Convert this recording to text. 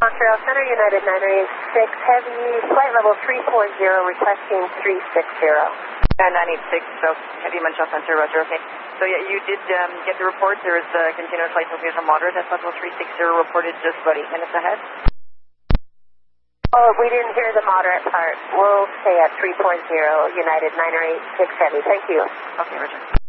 Montreal Center, United 986, Heavy, flight level 340, requesting 360. 986, so Heavy Montreal Center, roger, okay. So yeah, you did get the report. There is a continuous flight confusion moderate at level 360 reported just about 8 minutes ahead. Oh, we didn't hear the moderate part. We'll stay at 3.0, United 986 Heavy. Thank you. Okay, roger.